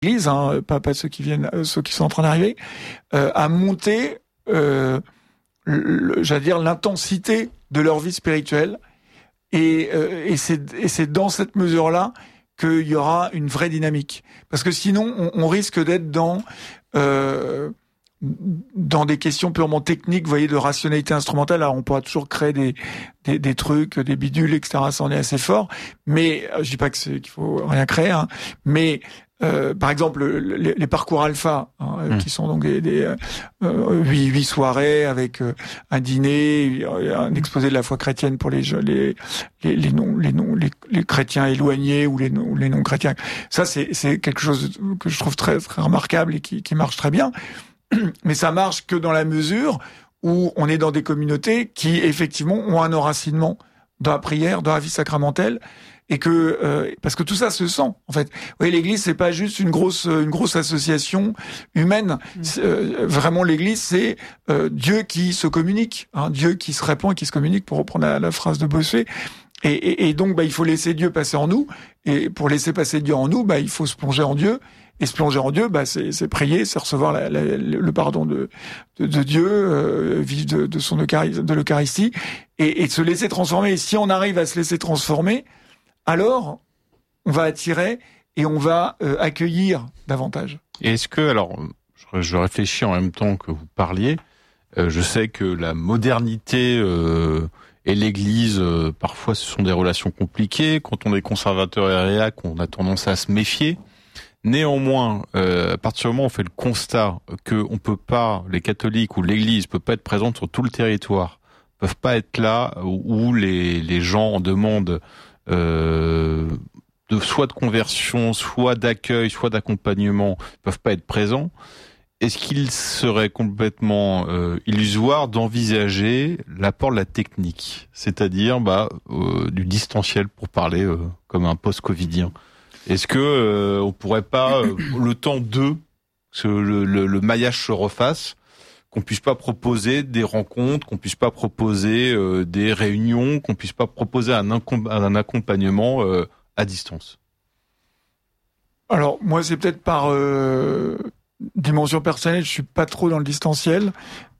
l'Église, pas ceux qui viennent, ceux qui sont en train d'arriver, à monter, j'allais dire, l'intensité de leur vie spirituelle. Et c'est dans cette mesure-là qu'il y aura une vraie dynamique. Parce que sinon, on risque d'être dans des questions purement techniques, vous voyez, de rationalité instrumentale. Alors, on pourra toujours créer des trucs, des bidules, etc. Ça en est assez fort. Mais, je dis pas qu'il faut rien créer, mais, par exemple, les parcours alpha, qui sont donc des 8 soirées avec un dîner, un exposé de la foi chrétienne pour les chrétiens éloignés ou les non chrétiens. Ça, c'est quelque chose que je trouve très, très remarquable et qui marche très bien. Mais ça marche que dans la mesure où on est dans des communautés qui, effectivement, ont un enracinement dans la prière, dans la vie sacramentelle, et que parce que tout ça se sent, en fait. Vous voyez, l'Église, c'est pas juste une grosse association humaine. Vraiment, l'Église, c'est Dieu qui se communique, Dieu qui se répand et qui se communique, pour reprendre la phrase de Bossuet. Et donc, il faut laisser Dieu passer en nous. Et pour laisser passer Dieu en nous, il faut se plonger en Dieu. Et se plonger en Dieu, c'est prier, c'est recevoir le pardon de Dieu, vivre de l'Eucharistie, et se laisser transformer. Et si on arrive à se laisser transformer, alors on va attirer et on va accueillir davantage. Et est-ce que, alors, je réfléchis en même temps que vous parliez, je sais que la modernité et l'Église, parfois ce sont des relations compliquées. Quand on est conservateur et réac, on a tendance à se méfier. Néanmoins, à partir du moment où on fait le constat que on peut pas, les catholiques ou l'Église peut pas être présente sur tout le territoire, peuvent pas être là où les gens en demande soit de conversion, soit d'accueil, soit d'accompagnement, peuvent pas être présents. Est-ce qu'il serait complètement illusoire d'envisager l'apport de la technique, c'est-à-dire du distanciel, pour parler comme un post-covidien? Est-ce que on pourrait pas, le temps que le maillage se refasse, qu'on puisse pas proposer des rencontres, qu'on puisse pas proposer des réunions, qu'on puisse pas proposer un accompagnement à distance? Alors moi, c'est peut-être par dimension personnelle, je suis pas trop dans le distanciel.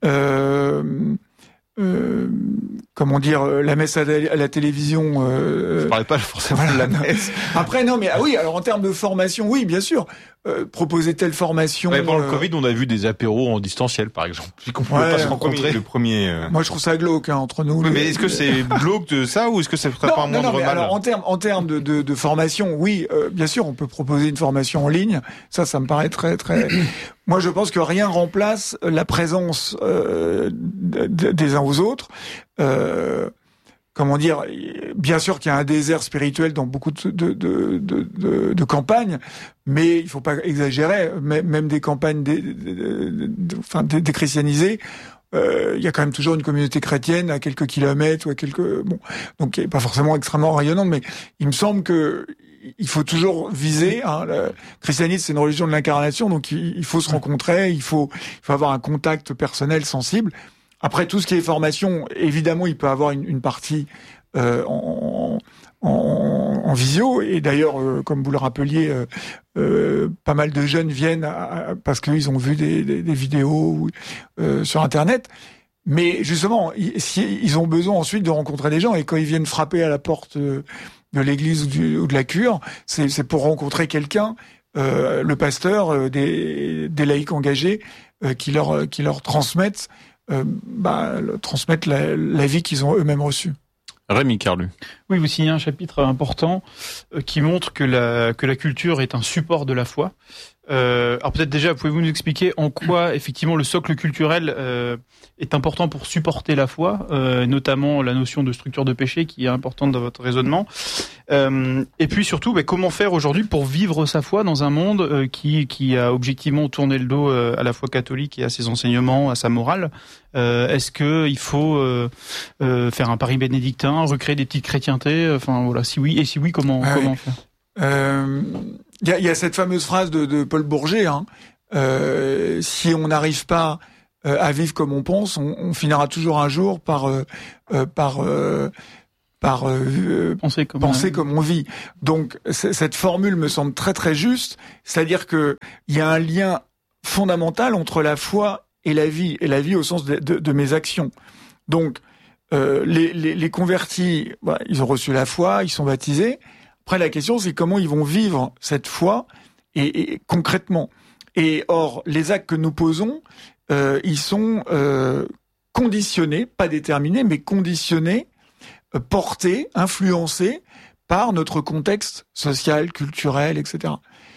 Comment dire, la messe à la télévision. Je parlais pas forcément de la messe. Après, non, mais oui. Alors en termes de formation, oui, bien sûr. Proposer telle formation. Pendant le Covid, on a vu des apéros en distanciel, par exemple. Puis qu'on pouvait pas se rencontrer. Le premier. Moi, je trouve ça glauque entre nous. Oui, mais est-ce que c'est glauque de ça, ou est-ce que ça ferait pas un moindre mal? Alors en termes de formation, oui, bien sûr, on peut proposer une formation en ligne. Ça me paraît très très. Moi, je pense que rien remplace la présence des uns aux autres. Comment dire, bien sûr qu'il y a un désert spirituel dans beaucoup de campagnes, mais il faut pas exagérer. Même des campagnes déchristianisées, il y a quand même toujours une communauté chrétienne à quelques kilomètres ou à quelques donc pas forcément extrêmement rayonnante, mais il me semble que il faut toujours viser. Le christianisme, c'est une religion de l'incarnation, donc il faut se rencontrer, il faut avoir un contact personnel sensible. Après, tout ce qui est formation, évidemment, il peut avoir une partie en visio. Et d'ailleurs, comme vous le rappeliez, pas mal de jeunes viennent parce qu'ils ont vu des vidéos sur Internet. Mais justement, ils ont besoin ensuite de rencontrer des gens. Et quand ils viennent frapper à la porte de l'église ou de la cure, c'est pour rencontrer quelqu'un, le pasteur, des laïcs engagés, qui leur transmettent transmettre la vie qu'ils ont eux-mêmes reçue. Rémi Carlu. Oui, vous signez un chapitre important qui montre que la culture est un support de la foi. Alors peut-être déjà, pouvez-vous nous expliquer en quoi effectivement le socle culturel est important pour supporter la foi, notamment la notion de structure de péché qui est importante dans votre raisonnement. Et puis surtout, comment faire aujourd'hui pour vivre sa foi dans un monde qui a objectivement tourné le dos à la foi catholique et à ses enseignements, à sa morale. Est-ce que il faut faire un Paris bénédictin, recréer des petites chrétientés? Enfin voilà, si oui, comment faire? Il y a cette fameuse phrase de Paul Bourget, si on n'arrive pas à vivre comme on pense, on finira toujours un jour par penser comme on vit. Donc cette formule me semble très très juste, c'est-à-dire que il y a un lien fondamental entre la foi et la vie au sens de mes actions. Donc les convertis, ils ont reçu la foi, ils sont baptisés. Après la question c'est comment ils vont vivre cette foi et concrètement. Et or les actes que nous posons, ils sont conditionnés, pas déterminés, mais conditionnés, portés, influencés par notre contexte social, culturel, etc.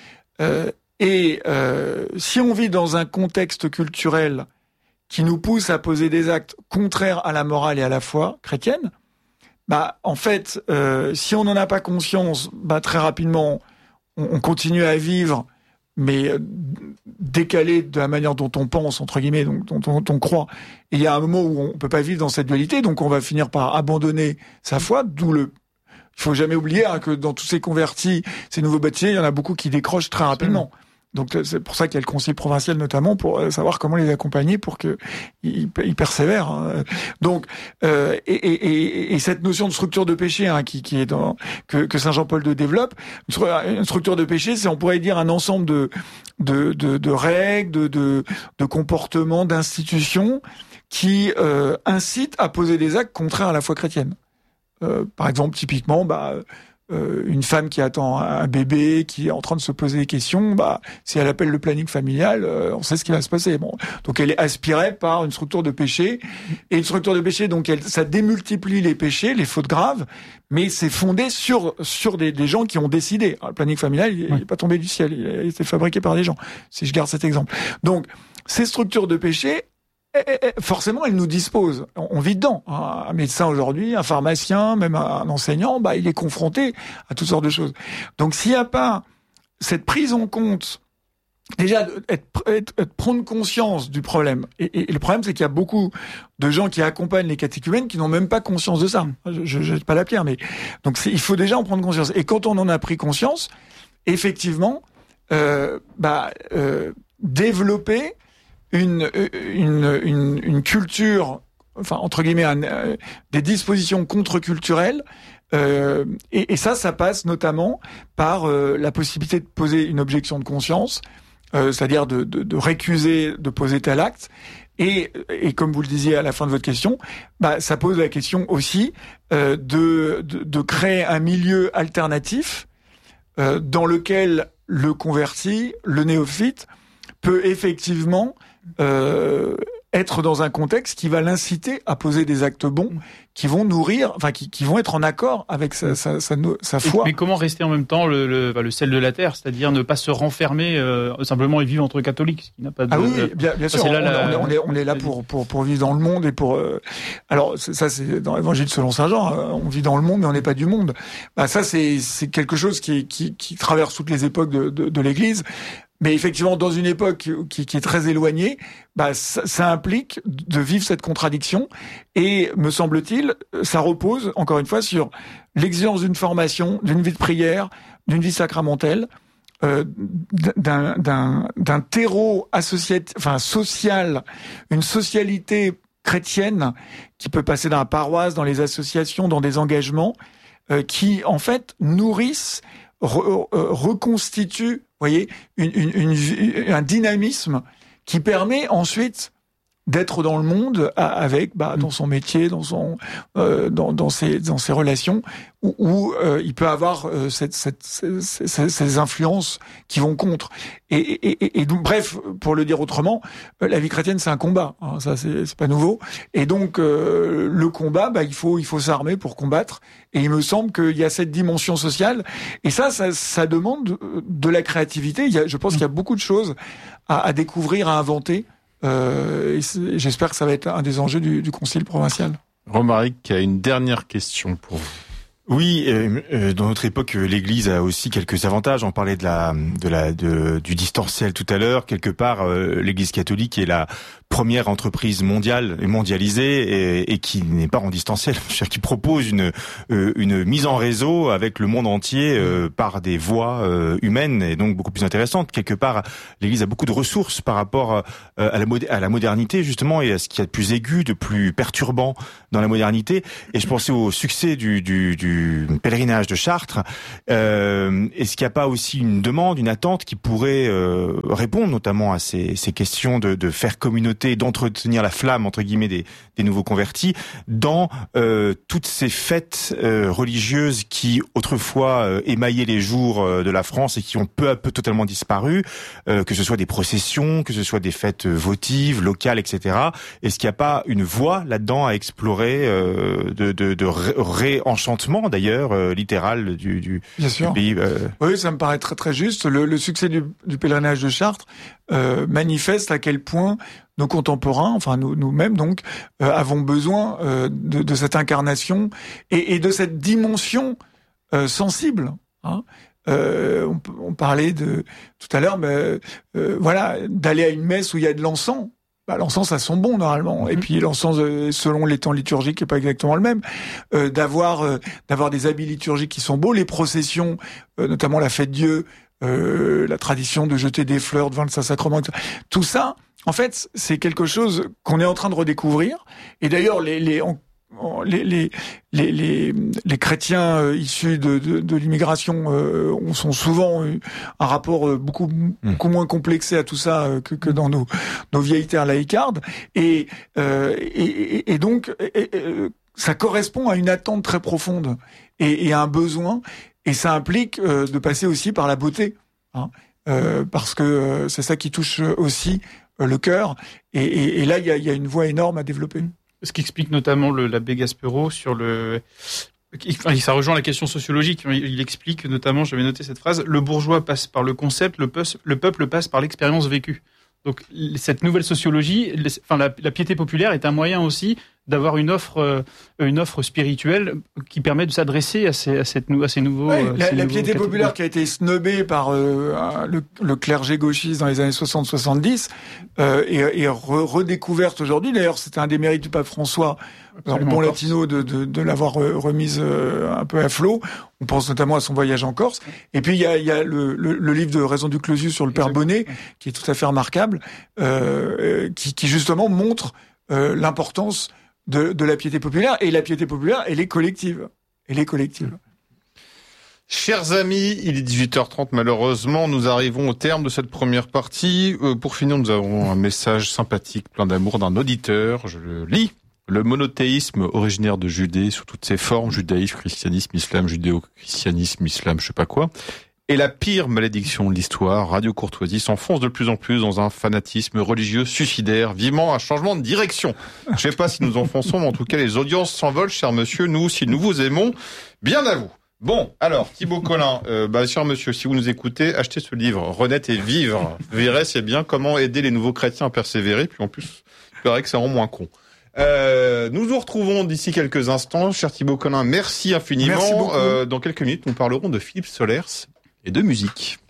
Si on vit dans un contexte culturel qui nous pousse à poser des actes contraires à la morale et à la foi chrétienne, en fait, si on n'en a pas conscience, très rapidement, on continue à vivre, mais décalé de la manière dont on pense, entre guillemets, donc dont on croit. Et il y a un moment où on peut pas vivre dans cette dualité, donc on va finir par abandonner sa foi, il faut jamais oublier que dans tous ces convertis, ces nouveaux baptisés, il y en a beaucoup qui décrochent très rapidement. Donc c'est pour ça qu'il y a le conseil provincial notamment pour savoir comment les accompagner pour que ils persévèrent. Donc et cette notion de structure de péché qui est que Saint Jean-Paul II développe, une structure de péché, c'est on pourrait dire un ensemble de règles, de comportements, d'institutions qui incitent à poser des actes contraires à la foi chrétienne. Par exemple, typiquement, une femme qui attend un bébé, qui est en train de se poser des questions, si elle appelle le planning familial, on sait ce qui va se passer. Bon, donc elle est aspirée par une structure de péché, et une structure de péché, donc ça démultiplie les péchés, les fautes graves, mais c'est fondé sur des gens qui ont décidé. Alors, le planning familial, il n'est pas tombé du ciel, il a été fabriqué par des gens. Si je garde cet exemple, donc ces structures de péché, forcément, elle nous dispose. On vit dedans. Un médecin aujourd'hui, un pharmacien, même un enseignant, il est confronté à toutes sortes de choses. Donc, s'il n'y a pas cette prise en compte, déjà, prendre conscience du problème. Et le problème, c'est qu'il y a beaucoup de gens qui accompagnent les catéchumènes qui n'ont même pas conscience de ça. Je jette pas la pierre, mais donc il faut déjà en prendre conscience. Et quand on en a pris conscience, effectivement, développer une culture, enfin entre guillemets, des dispositions contre-culturelles, et ça passe notamment par la possibilité de poser une objection de conscience, c'est-à-dire de récuser de poser tel acte, et comme vous le disiez à la fin de votre question, ça pose la question aussi de créer un milieu alternatif dans lequel le converti, le néophyte, peut effectivement être dans un contexte qui va l'inciter à poser des actes bons, qui vont nourrir, qui vont être en accord avec sa foi. Mais comment rester en même temps le sel de la terre, c'est-à-dire ne pas se renfermer simplement et vivre entre catholiques, ce qui n'a pas de... Ah oui, bien sûr. On est là pour vivre dans le monde et pour. Alors ça c'est dans l'Évangile selon Saint Jean. On vit dans le monde, mais on n'est pas du monde. Ça c'est quelque chose qui traverse toutes les époques de l'Église. Mais effectivement, dans une époque qui est très éloignée, ça implique de vivre cette contradiction. Et, me semble-t-il, ça repose, encore une fois, sur l'exigence d'une formation, d'une vie de prière, d'une vie sacramentelle, d'un terreau social, une socialité chrétienne qui peut passer dans la paroisse, dans les associations, dans des engagements, qui, en fait, nourrissent, reconstituent, vous voyez, un dynamisme qui permet ensuite d'être dans le monde avec, dans son métier, dans ses relations, où il peut avoir ces influences qui vont contre. Et donc, bref, pour le dire autrement, la vie chrétienne c'est un combat. Hein, ça c'est pas nouveau. Et donc le combat, il faut s'armer pour combattre. Et il me semble qu'il y a cette dimension sociale. Et ça demande de la créativité. Je pense qu'il y a beaucoup de choses à découvrir, à inventer. Et j'espère que ça va être un des enjeux du Concile provincial. Romaric a une dernière question pour vous. Oui, dans notre époque, l'Église a aussi quelques avantages. On parlait du distanciel tout à l'heure. Quelque part, l'Église catholique est la première entreprise mondiale et mondialisée et qui n'est pas en distanciel, c'est-à-dire qui propose une mise en réseau avec le monde entier par des voies humaines et donc beaucoup plus intéressantes. Quelque part, l'Église a beaucoup de ressources par rapport à la modernité justement et à ce qu'il y a de plus aigu, de plus perturbant dans la modernité. Et je pensais au succès du pèlerinage de Chartres. Est-ce qu'il n'y a pas aussi une demande, une attente qui pourrait répondre notamment à ces questions de faire communauté, d'entretenir la flamme entre guillemets des nouveaux convertis dans toutes ces fêtes religieuses qui autrefois émaillaient les jours de la France et qui ont peu à peu totalement disparu, que ce soit des processions, que ce soit des fêtes votives, locales, etc. Est-ce qu'il n'y a pas une voie là-dedans à explorer de réenchantement d'ailleurs littéral du pays. Oui, ça me paraît très très juste. Le succès du pèlerinage de Chartres manifeste à quel point nos contemporains, enfin nous-mêmes donc, avons besoin de cette incarnation et de cette dimension sensible. Hein. On parlait tout à l'heure, voilà, d'aller à une messe où il y a de l'encens. L'encens, ça sent bon normalement. Et puis l'encens, selon les temps liturgiques, est pas exactement le même. D'avoir des habits liturgiques qui sont beaux, les processions, notamment la fête Dieu, la tradition de jeter des fleurs devant le Saint-Sacrement, tout ça, en fait, c'est quelque chose qu'on est en train de redécouvrir. Et d'ailleurs, les chrétiens issus de l'immigration sont souvent un rapport beaucoup moins complexé à tout ça que dans nos vieilles terres laïcardes et donc ça correspond à une attente très profonde et à un besoin et ça implique de passer aussi par la beauté, hein, parce que c'est ça qui touche aussi le cœur et là il y a une voie énorme à développer. Ce qui explique notamment l'abbé Gaspereau sur ça rejoint la question sociologique. Il explique notamment, j'avais noté cette phrase, le bourgeois passe par le concept, le peuple passe par l'expérience vécue. Donc cette nouvelle sociologie, la piété populaire est un moyen aussi d'avoir une offre spirituelle qui permet de s'adresser à ces nouveaux. Ouais, la piété populaire qui a été snobée par le clergé gauchiste dans les années 60-70 est redécouverte aujourd'hui. D'ailleurs, c'était un des mérites du pape François, en bon latino, de l'avoir remise un peu à flot. On pense notamment à son voyage en Corse. Et puis il y a le livre de Raison du Closius sur le Père Bonnet, qui est tout à fait remarquable, qui justement montre l'importance de la piété populaire. Et la piété populaire, elle est collective. Chers amis, il est 18h30 malheureusement, nous arrivons au terme de cette première partie. Pour finir, nous avons un message sympathique, plein d'amour d'un auditeur, je le lis. Le monothéisme originaire de Judée sous toutes ses formes, judaïsme, christianisme, islam, judéo-christianisme, islam, je sais pas quoi, est la pire malédiction de l'histoire. Radio Courtoisie s'enfonce de plus en plus dans un fanatisme religieux suicidaire, vivement un changement de direction. Je sais pas si nous enfonçons, mais en tout cas les audiences s'envolent, cher monsieur, nous aussi nous vous aimons, bien à vous. Bon, alors, Thibaut Collin, cher monsieur, si vous nous écoutez, achetez ce livre, Renaître et vivre. Vous verrez, c'est bien comment aider les nouveaux chrétiens à persévérer, puis en plus, il paraît que ça rend moins con. Nous nous retrouvons d'ici quelques instants. Cher Thibaut Collin, merci infiniment. Merci beaucoup. Dans quelques minutes, nous parlerons de Philippe Solers et de musique.